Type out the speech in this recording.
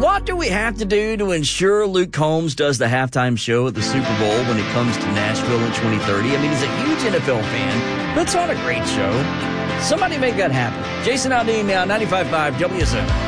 What do we have to do to ensure Luke Combs does the halftime show at the Super Bowl when it comes to Nashville in 2030? I mean, he's a huge NFL fan. Puts on a great show. Somebody make that happen. Jason Aldean now, 95.5 WSN.